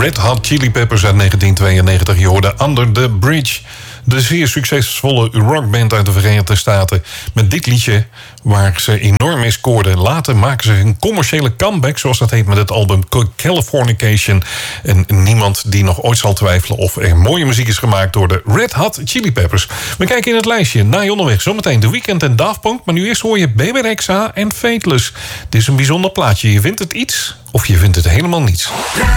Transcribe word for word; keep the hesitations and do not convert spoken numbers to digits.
Red Hot Chili Peppers uit negentien tweeënnegentig. Je hoorde Under the Bridge. De zeer succesvolle rockband uit de Verenigde Staten. Met dit liedje waar ze enorm in scoorden. Later maken ze een commerciële comeback, zoals dat heet, met het album Californication. En niemand die nog ooit zal twijfelen of er mooie muziek is gemaakt door de Red Hot Chili Peppers. We kijken in het lijstje. Na je onderweg zometeen The Weeknd en Daft Punk. Maar nu eerst hoor je B B Rexha en Fateless. Dit is een bijzonder plaatje. Je vindt het iets of je vindt het helemaal niets.